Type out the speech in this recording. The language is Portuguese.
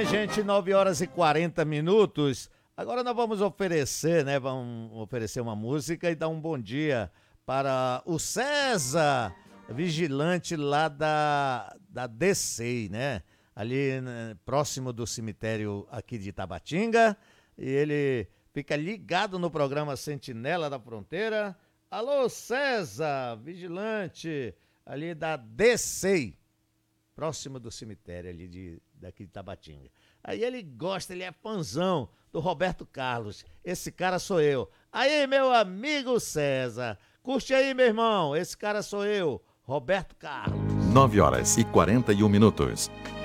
bem, gente, 9 horas e 40 minutos. Agora nós vamos oferecer, né? Vamos oferecer uma música e dar um bom dia para o César, vigilante lá da DCEI, né? Ali, né, próximo do cemitério aqui de Tabatinga. E ele fica ligado no programa Sentinela da Fronteira. Alô, César, vigilante ali da DCEI, próximo do cemitério ali daqui de Tabatinga. Aí ele gosta, ele é fãzão do Roberto Carlos. Esse cara sou eu. Aí, meu amigo César, curte aí, meu irmão. Esse cara sou eu, Roberto Carlos. 9 horas e 41 minutos.